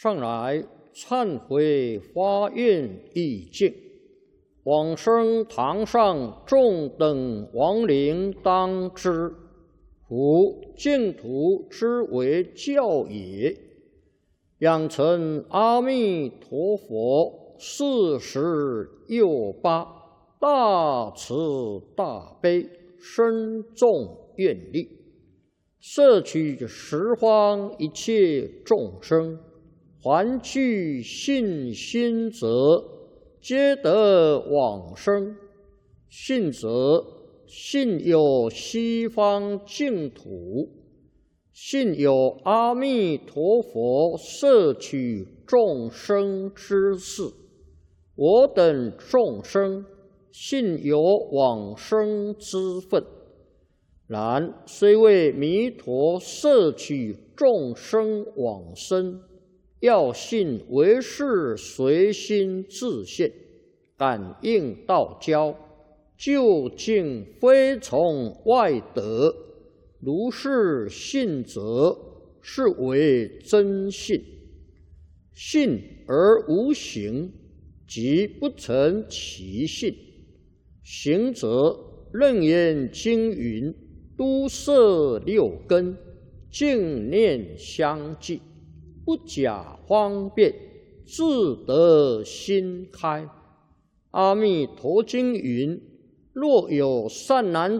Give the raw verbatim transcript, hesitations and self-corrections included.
上来忏悔发愿意境，往生堂上众等亡灵当知，夫净土之为教也。养成阿弥陀佛四十又八大慈大悲深重愿力，摄取十方一切众生，还具信心者，皆得往生。信则信有西方净土，信有阿弥陀佛摄取众生之事。我等众生信有往生之分，然虽为弥陀摄取众生往生，要信为是随心自现，感应道交，究竟非从外得。如是信则，是为真信。信而无行，即不成其信。行则楞严经云：都摄六根，净念相继，不假方便，自得心开。阿弥陀经云：若有善男